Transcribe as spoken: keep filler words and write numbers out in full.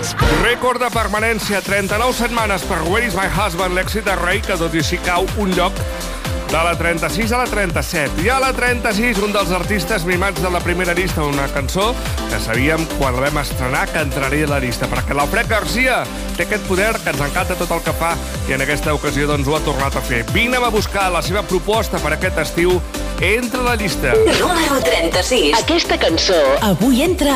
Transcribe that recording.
Rècord de permanència, trenta-nou setmanes per Where is my husband, l'èxit de Rei, que tot i així cau un lloc de la trenta-sis a la trenta-set. I a la trenta-sis, un dels artistes mimats de la primera llista, una cançó que sabíem quan la vam estrenar que entraria a la llista, perquè l'Alfred Garcia té aquest poder que ens encanta tot el que fa i en aquesta ocasió doncs ho ha tornat a fer. Vinem a buscar la seva proposta per aquest estiu. Entra a la llista. Número trenta-sis. Aquesta cançó avui entra